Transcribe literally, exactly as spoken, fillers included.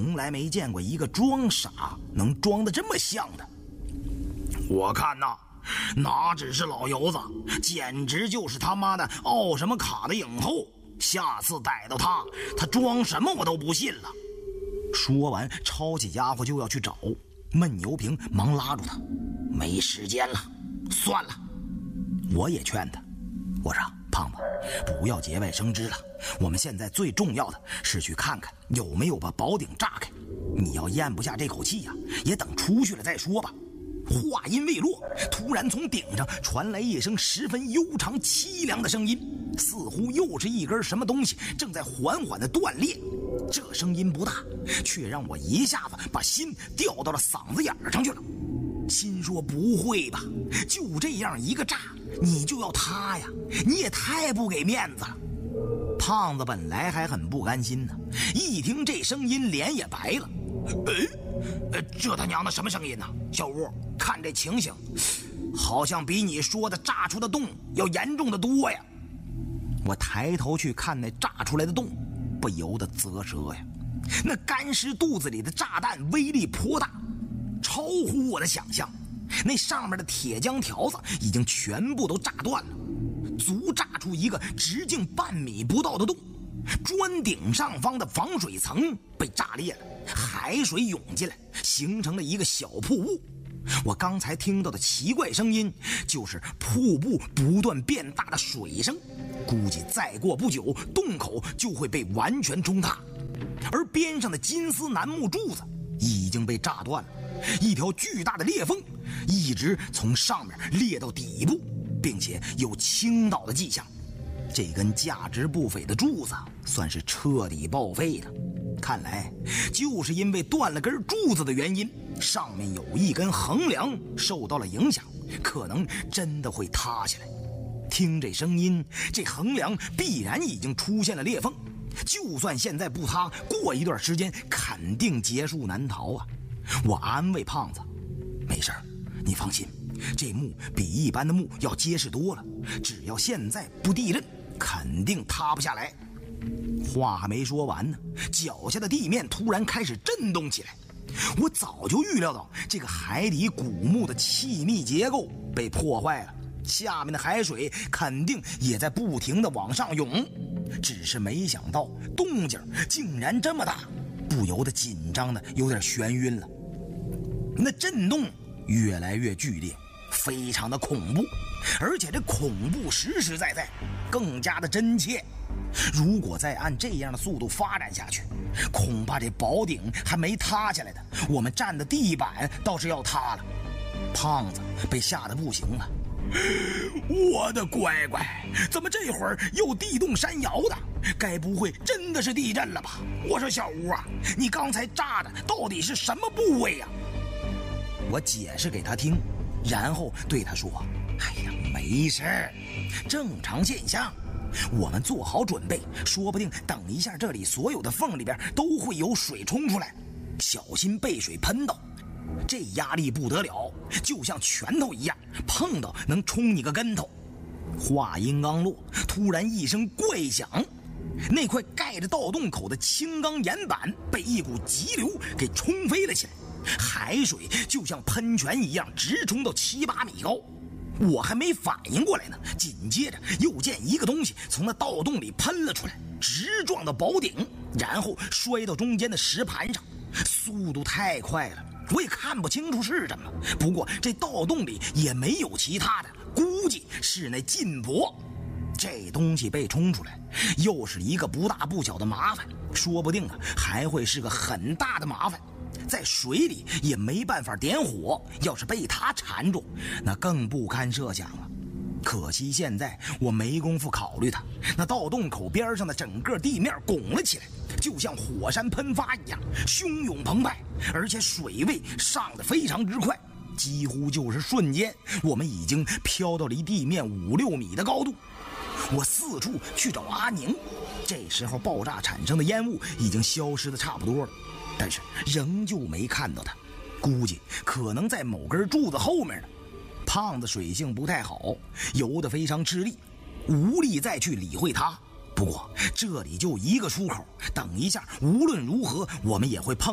从来没见过一个装傻能装得这么像的。我看呐，哪只是老油子，简直就是他妈的奥什么卡的影后。下次逮到他，他装什么我都不信了。说完，抄起家伙就要去找。闷油瓶忙拉住他，没时间了，算了。我也劝他，我说胖子，不要节外生枝了，我们现在最重要的是去看看有没有把宝鼎炸开。你要咽不下这口气呀、啊，也等出去了再说吧。话音未落，突然从顶上传来一声十分悠长凄凉的声音，似乎又是一根什么东西正在缓缓地断裂。这声音不大，却让我一下子把心掉到了嗓子眼上去了。心说不会吧，就这样一个炸你就要他呀，你也太不给面子了。胖子本来还很不甘心呢，一听这声音脸也白了。哎，这他娘的什么声音呢？小吴，看这情形好像比你说的炸出的洞要严重的多呀。我抬头去看那炸出来的洞，不由得啧舌呀。那干尸肚子里的炸弹威力颇大，超乎我的想象。那上面的铁浆条子已经全部都炸断了，足炸出一个直径半米不到的洞。砖顶上方的防水层被炸裂了，海水涌进来，形成了一个小瀑布。我刚才听到的奇怪声音，就是瀑布不断变大的水声。估计再过不久，洞口就会被完全冲塌。而边上的金丝楠木柱子已经被炸断了，一条巨大的裂缝一直从上面裂到底部，并且有倾倒的迹象。这根价值不菲的柱子算是彻底报废了，看来就是因为断了根柱子的原因，上面有一根横梁受到了影响，可能真的会塌下来。听这声音，这横梁必然已经出现了裂缝，就算现在不塌，过一段时间肯定劫数难逃啊。我安慰胖子，没事儿，你放心，这木比一般的木要结实多了，只要现在不地震，肯定塌不下来。话还没说完呢，脚下的地面突然开始震动起来。我早就预料到这个海底古墓的气密结构被破坏了，下面的海水肯定也在不停地往上涌，只是没想到动静竟然这么大，不由得紧张的有点眩晕了。那震动越来越剧烈，非常的恐怖，而且这恐怖实实在在，更加的真切。如果再按这样的速度发展下去，恐怕这宝鼎还没塌下来的，我们站的地板倒是要塌了。胖子被吓得不行了，我的乖乖，怎么这会儿又地动山摇的？该不会真的是地震了吧？我说小吴啊，你刚才炸的到底是什么部位呀？我解释给他听，然后对他说，哎呀，没事，正常现象，我们做好准备，说不定等一下这里所有的缝里边都会有水冲出来，小心被水喷到。这压力不得了，就像拳头一样，碰到能冲你个跟头。话音刚落，突然一声怪响，那块盖着盗洞口的青钢岩板被一股急流给冲飞了起来，海水就像喷泉一样直冲到七八米高。我还没反应过来呢，紧接着又见一个东西从那盗洞里喷了出来，直撞到宝顶，然后摔到中间的石盘上，速度太快了，我也看不清楚是什么。不过这盗洞里也没有其他的，估计是那禁箔。这东西被冲出来，又是一个不大不小的麻烦，说不定啊还会是个很大的麻烦。在水里也没办法点火，要是被它缠住，那更不堪设想了。可惜现在我没工夫考虑它，那盗洞口边上的整个地面拱了起来，就像火山喷发一样汹涌澎湃，而且水位上得非常之快，几乎就是瞬间我们已经飘到离地面五六米的高度。我四处去找阿宁，这时候爆炸产生的烟雾已经消失的差不多了，但是仍旧没看到他，估计可能在某根柱子后面呢。胖子水性不太好，游得非常吃力，无力再去理会他。不过这里就一个出口，等一下无论如何我们也会碰